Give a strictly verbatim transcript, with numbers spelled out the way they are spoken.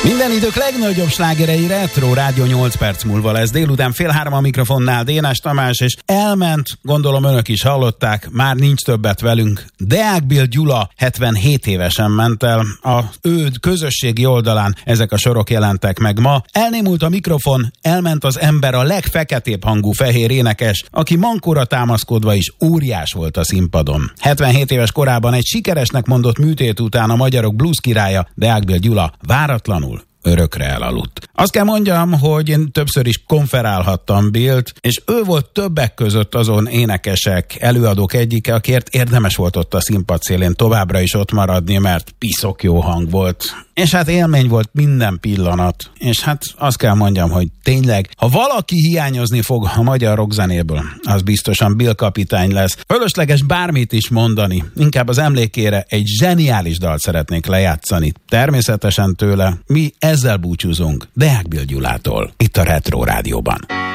Minden idők legnagyobb slágerei Retro Rádió nyolc perc múlva lesz. Délután fél három a mikrofonnál Dénás Tamás, és elment, gondolom önök is hallották, már nincs többet velünk. Deák Bill Gyula hetvenhét évesen ment el. A ő közösségi oldalán ezek a sorok jelentek meg ma. Elnémult a mikrofon, elment az ember, a legfeketébb hangú fehér énekes, aki mankóra támaszkodva is óriás volt a színpadon. hetvenhét éves korában egy sikeresnek mondott műtét után a magyarok blues királya, Deák Bill Gyula váratlanul örökre elaludt. Azt kell mondjam, hogy én többször is konferálhattam Billt, és ő volt többek között azon énekesek, előadók egyike, akiért érdemes volt ott a színpad szélén továbbra is ott maradni, mert piszok jó hang volt. És hát élmény volt minden pillanat. És hát azt kell mondjam, hogy tényleg, ha valaki hiányozni fog a magyar rockzenéből, az biztosan Bill kapitány lesz. Fölösleges bármit is mondani, inkább az emlékére egy zseniális dalt szeretnék lejátszani. Természetesen tőle mi ezzel búcsúzunk Deák Bill Gyulától, itt a Retro Rádióban.